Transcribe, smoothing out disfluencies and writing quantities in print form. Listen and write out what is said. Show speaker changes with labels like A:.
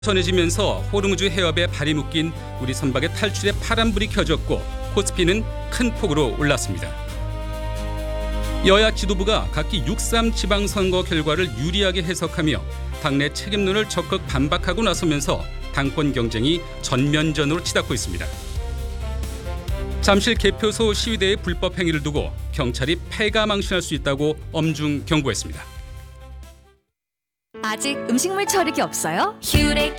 A: 전해지면서 호르무즈 해협에 발이 묶인 우리 선박의 탈출에 파란불이 켜졌고 코스피는 큰 폭으로 올랐습니다. 여야 지도부가 각기 6.3 지방선거 결과를 유리하게 해석하며 당내 책임론을 적극 반박하고 나서면서 당권 경쟁이 전면전으로 치닫고 있습니다. 잠실 개표소 시위대의 불법 행위를 두고 경찰이 패가망신할 수 있다고 엄중 경고했습니다.
B: 아직 음식물 처리기 없어요?
C: 큐렉